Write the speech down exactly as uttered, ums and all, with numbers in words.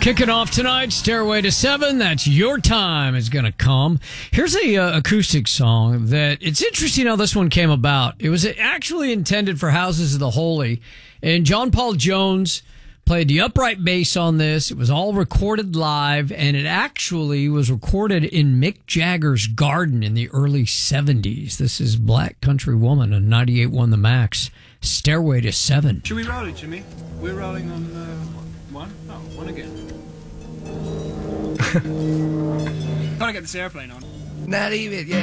Kicking off tonight, Stairway to Seven. That's Your Time is going to come. Here's a uh, acoustic song that it's interesting how this one came about. It was actually intended for Houses of the Holy, and John Paul Jones played the upright bass on this. It was all recorded live, and it actually was recorded in Mick Jagger's garden in the early seventies. This is Black Country Woman on ninety-eight point one The Max. Stairway to Seven. Should we roll it, Jimmy? We're rolling on uh, one? Oh, one again. Gotta get this airplane on. Not even, yeah.